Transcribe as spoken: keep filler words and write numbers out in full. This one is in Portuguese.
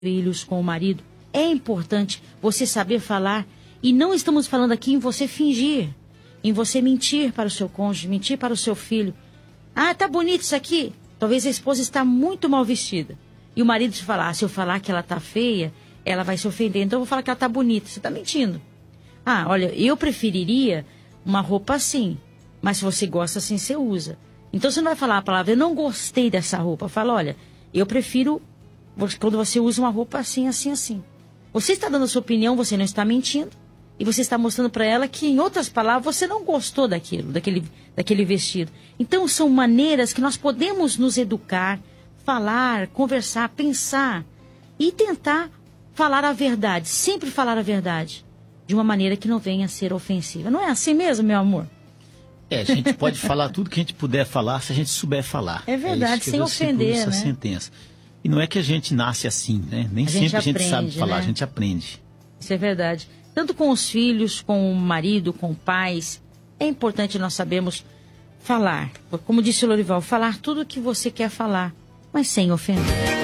filhos, com o marido, é importante você saber falar. E não estamos falando aqui em você fingir, em você mentir para o seu cônjuge, mentir para o seu filho. Ah, tá bonito isso aqui. Talvez a esposa está muito mal vestida. E o marido te falar, ah, se eu falar que ela tá feia, ela vai se ofender. Então eu vou falar que ela tá bonita. Você tá mentindo. Ah, olha, eu preferiria uma roupa assim. Mas se você gosta assim, você usa. Então você não vai falar a palavra, eu não gostei dessa roupa. Fala, olha, eu prefiro quando você usa uma roupa assim, assim, assim. Você está dando a sua opinião, você não está mentindo. E você está mostrando para ela que, em outras palavras, você não gostou daquilo, daquele, daquele vestido. Então, são maneiras que nós podemos nos educar, falar, conversar, pensar e tentar falar a verdade, sempre falar a verdade, de uma maneira que não venha a ser ofensiva. Não é assim mesmo, meu amor? É, a gente pode falar tudo que a gente puder falar, se a gente souber falar. É verdade, é sem ofender, essa né? sentença. E não é que a gente nasce assim, né? Nem a sempre gente a gente aprende, sabe falar, né? a gente aprende. Isso é verdade. Tanto com os filhos, com o marido, com pais, é importante nós sabermos falar. Como disse o Lorival, falar tudo o que você quer falar, mas sem ofender.